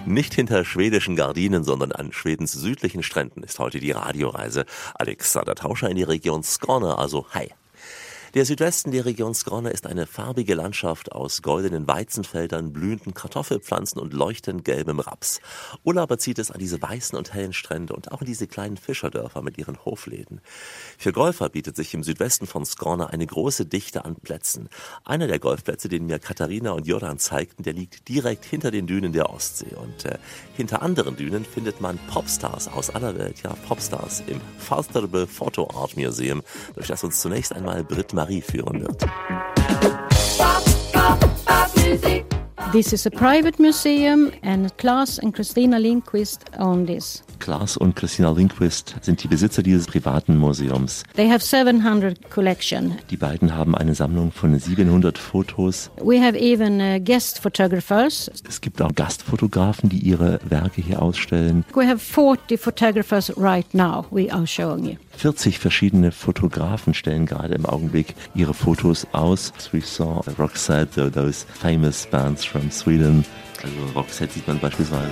Nicht hinter schwedischen Gardinen, sondern an Schwedens südlichen Stränden ist heute die Radioreise. Alexander Tauscher in die Region Skåne, also hi. Der Südwesten der Region Skåne ist eine farbige Landschaft aus goldenen Weizenfeldern, blühenden Kartoffelpflanzen und leuchtend gelbem Raps. Urlauber zieht es an diese weißen und hellen Strände und auch in diese kleinen Fischerdörfer mit ihren Hofläden. Für Golfer bietet sich im Südwesten von Skåne eine große Dichte an Plätzen. Einer der Golfplätze, den mir Katharina und Joran zeigten, der liegt direkt hinter den Dünen der Ostsee. Und hinter anderen Dünen findet man Popstars aus aller Welt. Ja, Popstars im Falsterbo Photo Art Museum, durch das uns zunächst einmal Britt Marie führen wird. This is a private museum and Claes and Christina Lindquist own this. Claes und Christina Lindquist sind die Besitzer dieses privaten Museums. They have 700 collection. Die beiden haben eine Sammlung von 700 Fotos. We have even guest photographers. Es gibt auch Gastfotografen, die ihre Werke hier ausstellen. We have 40 photographers right now we are showing you. 40 verschiedene Fotografen stellen gerade im Augenblick ihre Fotos aus. We saw Roxette, those famous bands from Sweden. Also Roxette sieht man beispielsweise.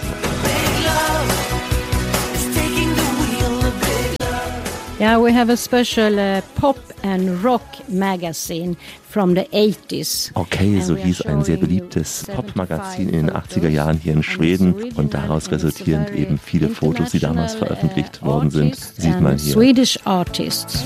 Yeah, we have a special pop and rock magazine from the 80s. Okay, so hieß ein sehr beliebtes Popmagazin in den 80er Jahren hier in Schweden und daraus resultierend eben viele Fotos, die damals veröffentlicht worden sind, sieht man hier. Swedish artists.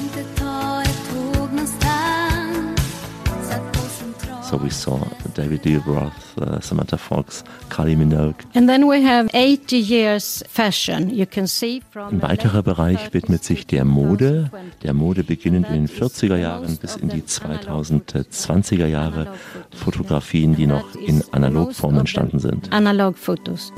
So we saw David Lee Roth, Samantha Fox, Kylie Minogue. And then we have 80 years fashion. You can see from Ein weiterer Bereich widmet sich der Mode. Der Mode beginnend in den 40er Jahren bis in die 2020er Jahre. Fotografien, die noch in Analogform entstanden sind. Analogfotos.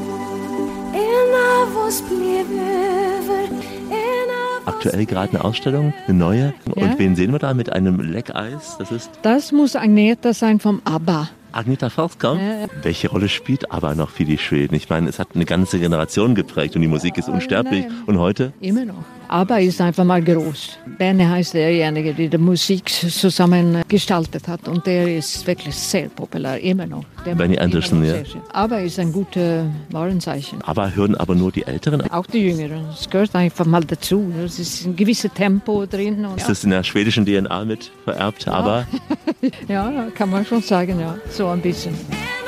Aktuell gerade eine Ausstellung, eine neue. Und wen sehen wir da mit einem Leckeis? Das muss Agneta sein vom ABBA. Agneta Fältskog? Ja. Welche Rolle spielt ABBA noch für die Schweden? Ich meine, es hat eine ganze Generation geprägt und die Musik ist unsterblich. Und heute? Immer noch. ABBA ist einfach mal groß. Benny heißt derjenige, der die Musik zusammen gestaltet hat und der ist wirklich sehr populär, immer noch. Benny Andersson, ja. ABBA ist ein guter Warenzeichen. ABBA hören aber nur die Älteren? Auch die Jüngeren. Es gehört einfach mal dazu. Es ist ein gewisses Tempo drin. Ist das in der schwedischen DNA mit vererbt, ABBA? Ja, kann man schon sagen, ja. So ein bisschen.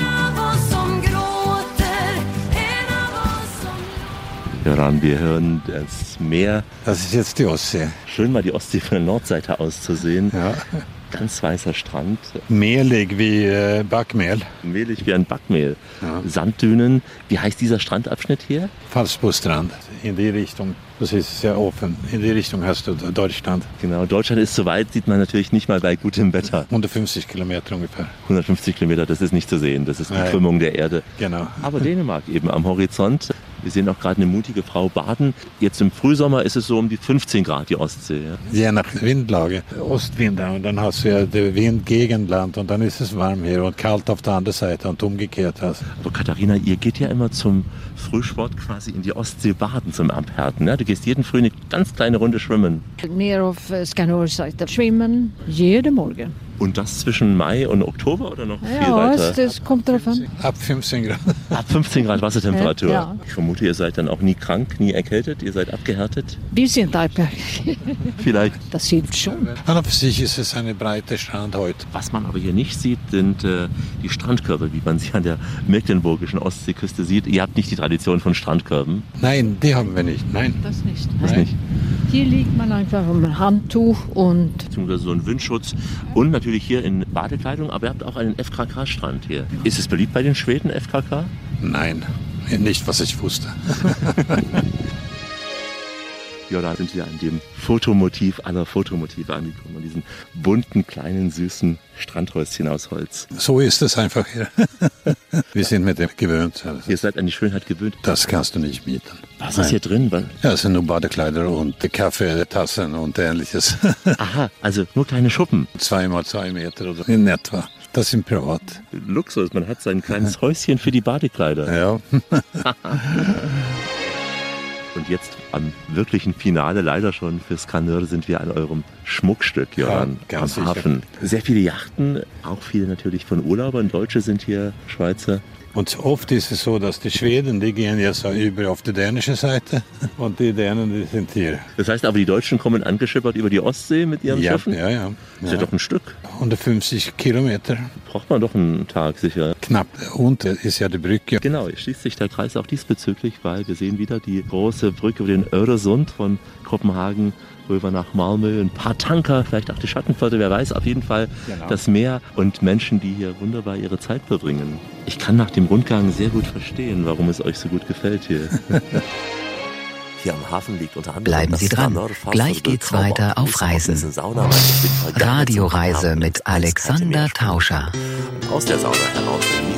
Joran, wir hören das Meer. Das ist jetzt die Ostsee. Schön mal die Ostsee von der Nordseite aus zu sehen. Ja. Ganz weißer Strand. Mehlig wie Backmehl. Mehlig wie ein Backmehl. Ja. Sanddünen. Wie heißt dieser Strandabschnitt hier? Falsterbo-Strand. In die Richtung. Das ist sehr offen. In die Richtung hast du Deutschland. Genau, Deutschland ist so weit, sieht man natürlich nicht mal bei gutem Wetter. 150 Kilometer ungefähr. 150 Kilometer, das ist nicht zu sehen. Das ist die Krümmung der Erde. Genau. Aber Dänemark eben am Horizont. Wir sehen auch gerade eine mutige Frau baden. Jetzt im Frühsommer ist es so um die 15 Grad, die Ostsee. Ja? Je nach Windlage. Ostwind und dann hast du ja den Wind gegen Land und dann ist es warm hier und kalt auf der anderen Seite und umgekehrt. Aber Katharina, ihr geht ja immer zum Frühsport quasi in die Ostsee baden, zum Abhärten. Ja? Du gehst jeden Früh eine ganz kleine Runde schwimmen. Mehr auf Skanörseite schwimmen, jeden Morgen. Und das zwischen Mai und Oktober oder noch viel weiter? Ja, das kommt drauf an. Ab 15 Grad. Ab 15 Grad Wassertemperatur. Ja. Ich vermute, ihr seid dann auch nie krank, nie erkältet, ihr seid abgehärtet? Wir sind abgehärtet. Vielleicht. Das hilft schon. An und für sich ist es eine breite Strand heute. Was man aber hier nicht sieht, sind die Strandkörbe, wie man sie an der mecklenburgischen Ostseeküste sieht. Ihr habt nicht die Tradition von Strandkörben? Nein, die haben wir nicht. Nein. Das nicht. Das nicht. Hier liegt man einfach um ein Handtuch und... Beziehungsweise so ein Windschutz und natürlich hier in Badekleidung, aber ihr habt auch einen FKK-Strand hier. Ist es beliebt bei den Schweden, FKK? Nein, nicht was ich wusste. Ja, da sind wir an dem Fotomotiv aller Fotomotive angekommen, an diesen bunten, kleinen, süßen Strandhäuschen aus Holz. So ist es einfach hier. Wir sind mit dem gewöhnt. Ihr seid an die Schönheit gewöhnt. Das kannst du nicht mieten. Was ist hier drin? Ja, es sind nur Badekleider und Kaffeetassen und ähnliches. Aha, also nur kleine Schuppen. 2 mal 2 Meter oder in etwa. Das sind privat. Luxus, man hat sein kleines Häuschen für die Badekleider. Ja. Und jetzt am wirklichen Finale, leider schon für Skanör, sind wir an eurem Schmuckstück, Joran, ja, am Hafen. Sehr viele Yachten, auch viele natürlich von Urlaubern. Deutsche sind hier, Schweizer. Und oft ist es so, dass die Schweden, die gehen ja so über auf die dänische Seite und die Dänen, die sind hier. Das heißt aber, die Deutschen kommen angeschippert über die Ostsee mit ihren Schiffen? Ja. Das ist ja doch ein Stück. 150 Kilometer. Braucht man doch einen Tag sicher. Knapp. Und ist ja die Brücke. Genau, es schließt sich der Kreis auch diesbezüglich, weil wir sehen wieder die große Brücke über den Öresund von Kopenhagen rüber nach Malmö. Ein paar Tanker, vielleicht auch die Schattenflotte, wer weiß. Auf jeden Fall das Meer und Menschen, die hier wunderbar ihre Zeit verbringen. Ich kann nach dem Rundgang sehr gut verstehen, warum es euch so gut gefällt hier. Hier am Hafen liegt unter anderem Bleiben Sie dran. Gleich geht's weiter auf Reisen. Radioreise mit Alexander Tauscher. Aus der Sauna heraus